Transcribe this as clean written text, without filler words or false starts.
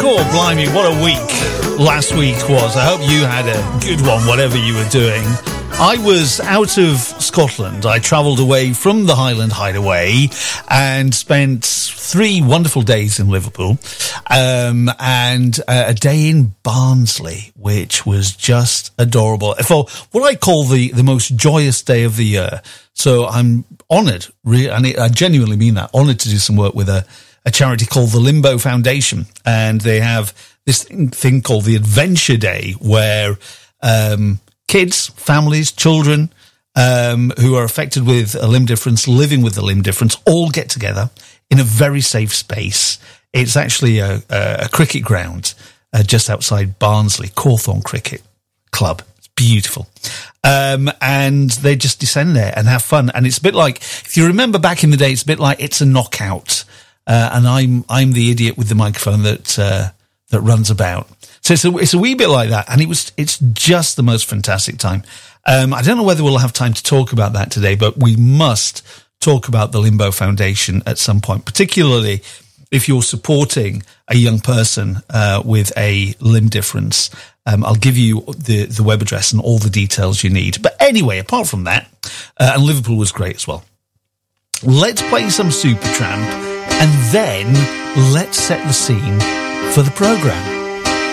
God, blimey, what a week last week was. I hope you had a good one, whatever you were doing. I was out of Scotland. I travelled away from the Highland Hideaway and spent 3 wonderful days in Liverpool, and a day in Barnsley, which was just adorable. For what I call the most joyous day of the year. So I'm honoured, and I genuinely mean that, honoured to do some work with a charity called the Limbo Foundation. And they have this thing called the Adventure Day, where kids, families, children who are affected with a limb difference, living with a limb difference, all get together in a very safe space. It's actually a cricket ground just outside Barnsley, Cawthorne Cricket Club. It's beautiful. And they just descend there and have fun. And it's a bit like, if you remember back in the day, it's a bit like It's a Knockout. And I'm the idiot with the microphone that runs about. So it's a wee bit like that, and it's just the most fantastic time. I don't know whether we'll have time to talk about that today, but we must talk about the Limbo Foundation at some point, particularly if you're supporting a young person with a limb difference. I'll give you the web address and all the details you need. But anyway, apart from that, and Liverpool was great as well. Let's play some Supertramp, and then let's set the scene for the programme.